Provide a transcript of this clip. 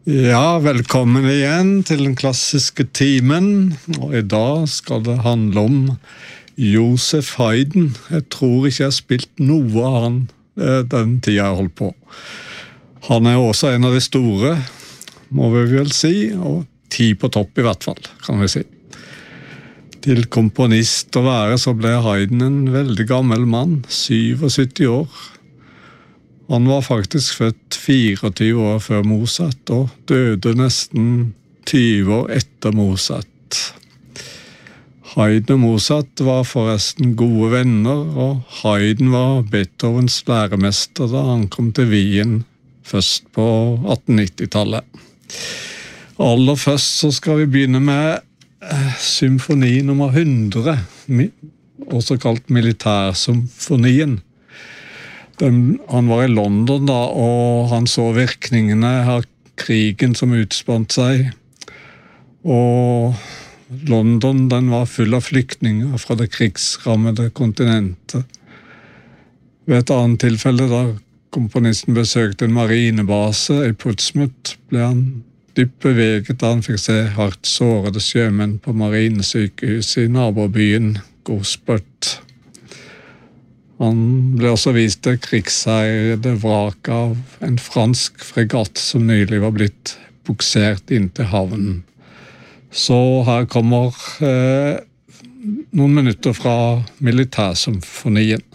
Ja, velkommen igjen til den klassiske timen, og I dag skal det handle om Joseph Haydn. Jeg tror ikke jeg har spilt noe av han den tiden jeg holdt på. Han også en av de store, må vi vel si, og 10 på topp I hvert fall, kan vi si. Til komponist å være så ble Haydn en veldig gammel mann, 77 år. Han var faktisk født 24 år før Mozart, og døde nesten 20 år etter Mozart. Haydn og Mozart var forresten gode venner, og Haydn var Beethovens læremester da han kom til Wien først på 1890-tallet. Aller først så skal vi begynne med symfoni nummer 100, også kalt militærsymfonien. Han var I London da, og han så virkningene av krigen som utspant seg. Og London, den var full av flyktninger fra det krigsrammede kontinentet. Ved et annet tilfelle da komponisten besøkte en marinebase I Portsmouth, ble han dypt beveget da han fikk se hardt sårede sjømenn på marinesykehuset I nabobyen Gosport. Han ble også vist til krigsherrede vrak av en fransk fregatt som nylig var blitt buksert inn til havnen. Så her kommer noen minutter fra militærsymfonien.